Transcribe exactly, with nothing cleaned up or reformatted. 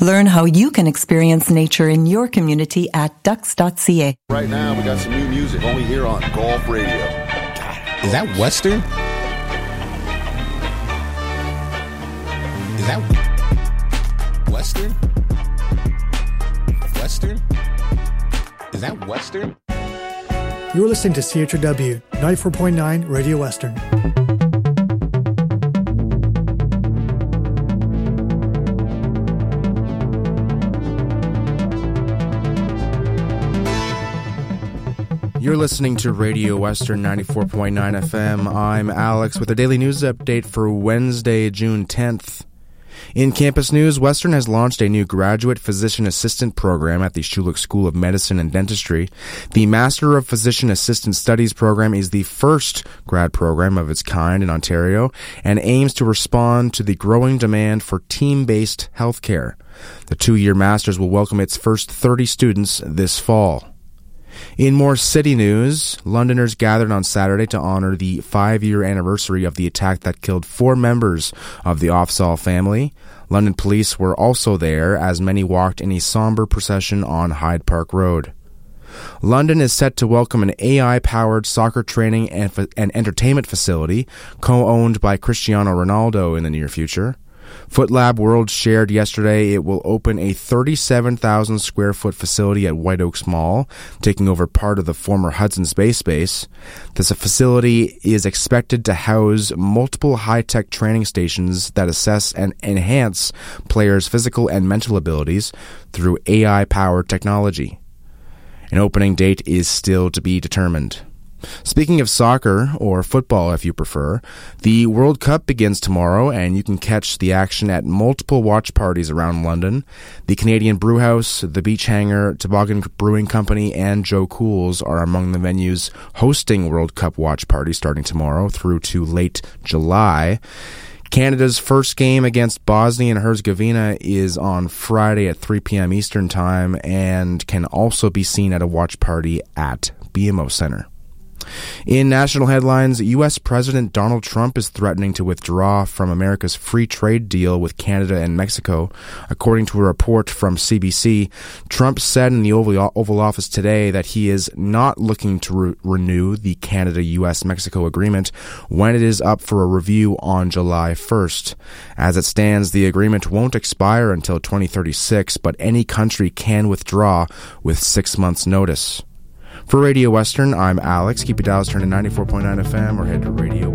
Learn how you can experience nature in your community at ducks dot c a. Right now, we got some new music only here on Golf Radio. God, is that Western? Is that Western? Western? Is that Western? You're listening to C H R W ninety-four point nine Radio Western. You're listening to Radio Western ninety-four point nine F M. I'm Alex with a daily news update for Wednesday, June tenth. In campus news, Western has launched a new graduate physician assistant program at the Schulich School of Medicine and Dentistry. The Master of Physician Assistant Studies program is the first grad program of its kind in Ontario and aims to respond to the growing demand for team-based healthcare. The two-year master's will welcome its first thirty students this fall. In more city news, Londoners gathered on Saturday to honor the five-year anniversary of the attack that killed four members of the Afzaal family. London police were also there as many walked in a somber procession on Hyde Park Road. London is set to welcome an A I-powered soccer training and, fa- and entertainment facility co-owned by Cristiano Ronaldo in the near future. Footlab World shared yesterday it will open a thirty-seven thousand square foot facility at White Oaks Mall, taking over part of the former Hudson Space Base. This facility is expected to house multiple high-tech training stations that assess and enhance players' physical and mental abilities through A I-powered technology. An opening date is still to be determined. Speaking of soccer, or football if you prefer, the World Cup begins tomorrow and you can catch the action at multiple watch parties around London. The Canadian Brewhouse, the Beach Hanger, Toboggan Brewing Company, and Joe Cool's are among the venues hosting World Cup watch parties starting tomorrow through to late July. Canada's first game against Bosnia and Herzegovina is on Friday at three p.m. Eastern Time and can also be seen at a watch party at B M O Centre. In national headlines, U S President Donald Trump is threatening to withdraw from America's free trade deal with Canada and Mexico. According to a report from C B C, Trump said in the Oval, Oval Office today that he is not looking to re- renew the Canada-U S Mexico agreement when it is up for a review on July first. As it stands, the agreement won't expire until twenty thirty-six, but any country can withdraw with six months' notice. For Radio Western, I'm Alex. Keep your dials turned to ninety-four point nine F M or head to radio